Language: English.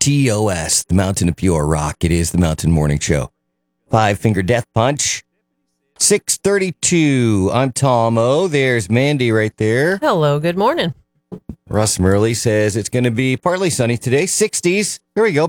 TOS, the Mountain of Pure Rock. It is the Mountain Morning Show. Five Finger Death Punch. 6:32. I'm Tom O. There's Mandy right there. Hello, good morning. Russ Murley says it's going to be partly sunny today, 60s. Here we go.